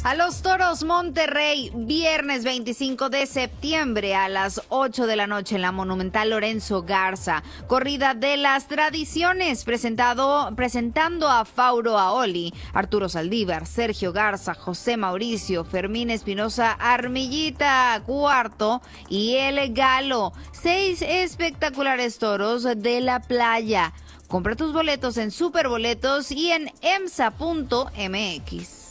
A los Toros Monterrey, viernes 25 de septiembre a las 8 de la noche en la Monumental Lorenzo Garza. Corrida de las tradiciones, presentando a Fauro Aoli, Arturo Saldívar, Sergio Garza, José Mauricio, Fermín Espinosa Armillita, cuarto, y el Galo. 6 espectaculares toros de la playa. Compra tus boletos en Superboletos y en emsa.mx.